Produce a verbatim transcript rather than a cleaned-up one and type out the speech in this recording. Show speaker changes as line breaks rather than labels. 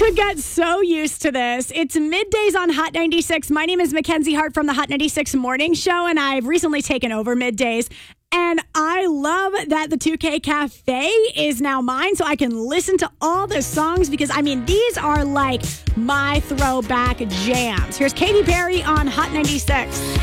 could get so used to this. It's middays on Hot ninety-six. My name is Mackenzie Hart from the Hot ninety-six Morning Show, and I've recently taken over middays. And I love that the two K Cafe is now mine, so I can listen to all the songs because, I mean, these are like my throwback jams. Here's Katy Perry on Hot ninety-six.